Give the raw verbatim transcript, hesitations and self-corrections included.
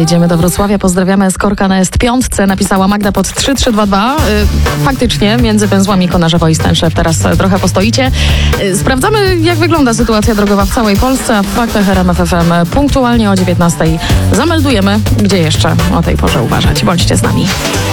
jedziemy do Wrocławia. Pozdrawiamy Eskorka na est piątce, napisała Magda pod trzy trzy dwa dwa. Faktycznie, między węzłami Konarzewo i Stęszew teraz trochę postoicie. Sprawdzamy, jak wygląda sytuacja drogowa w całej Polsce, a w faktach R M F F M punktualnie o dziewiętnastej zameldujemy, gdzie jeszcze o tej porze uważać. Bądźcie z nami.